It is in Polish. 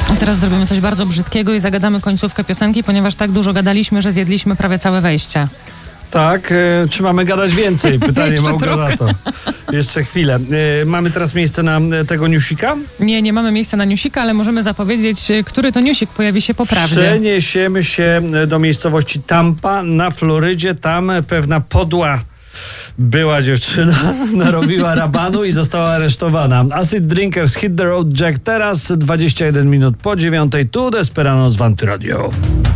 A teraz zrobimy coś bardzo brzydkiego i zagadamy końcówkę piosenki, ponieważ tak dużo gadaliśmy, że zjedliśmy prawie całe wejście. Tak, czy mamy gadać więcej? Pytanie Jeszcze Małgorzato. Jeszcze chwilę. Mamy teraz miejsce na tego newsika? Nie mamy miejsca na newsika, ale możemy zapowiedzieć, który to newsik pojawi się po prawdzie. Przeniesiemy się do miejscowości Tampa na Florydzie. Tam pewna podła była dziewczyna, narobiła rabanu i została aresztowana. Acid Drinkers Hit the Road Jack teraz 21 minut po 9:00 tu Desperados w Antyradio.